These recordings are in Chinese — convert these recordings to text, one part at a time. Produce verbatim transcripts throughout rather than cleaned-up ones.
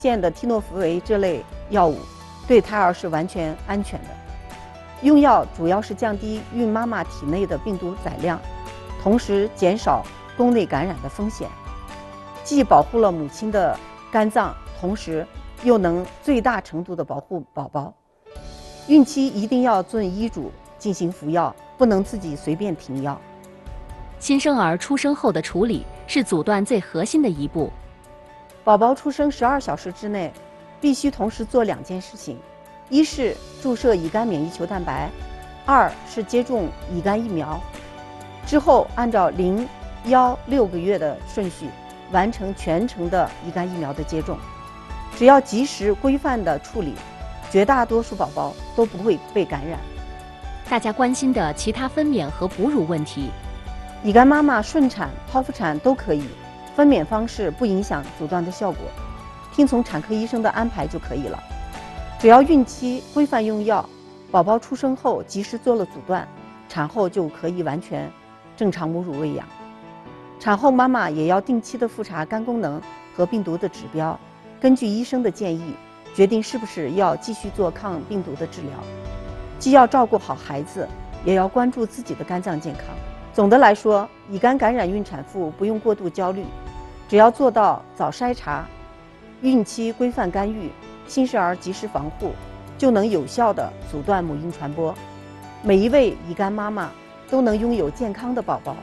现的替诺福韦这类药物对胎儿是完全安全的。用药主要是降低孕妈妈体内的病毒载量，同时减少宫内感染的风险，既保护了母亲的肝脏，同时又能最大程度地保护宝宝。孕期一定要遵医嘱进行服药，不能自己随便停药。 新生儿出生后的处理是阻断最核心的一步。 宝宝出生十二小时之内，必须同时做两件事情：一是注射乙肝免疫球蛋白，二是接种乙肝疫苗。之后按照零、幺、六个月的顺序，完成全程的乙肝疫苗的接种。只要及时规范的处理，绝大多数宝宝都不会被感染。 大家关心的其他分娩和哺乳问题， 乙肝妈妈顺产、剖腹产都可以，分娩方式不影响阻断的效果，听从产科医生的安排就可以了。只要孕期规范用药，宝宝出生后及时做了阻断，产后就可以完全正常母乳喂养。产后妈妈也要定期的复查肝功能和病毒的指标，根据医生的建议，决定是不是要继续做抗病毒的治疗。既要照顾好孩子，也要关注自己的肝脏健康。总的来说，乙肝感染孕产妇不用过度焦虑，只要做到早筛查、孕期规范干预、新生儿及时防护，就能有效地阻断母婴传播。每一位乙肝妈妈都能拥有健康的宝宝。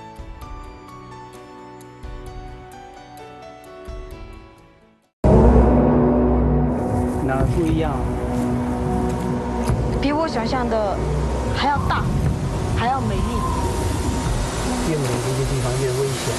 哪儿不一样？ 比我想象的还要大，还要美丽。 越美丽的地方越危险。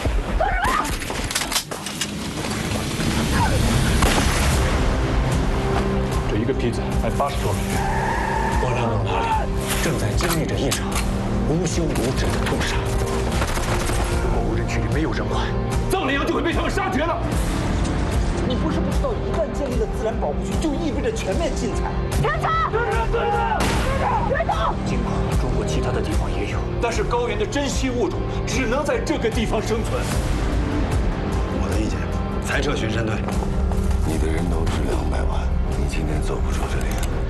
这一个坯子卖八十多美元。 波拉诺那里正在经历着一场无休无止的屠杀。 如果无人区里没有人块，藏羚羊就会被他们杀绝了。 你不是不知道，一旦建立了自然保护区，就意味着全面禁采。 停车！ 对着对着， 别动！ 尽管中国其他的地方也有， 但是高原的珍稀物种只能在这个地方生存。 我的意见，裁撤巡山队。 你的人头值两百万，你今天走不出这里。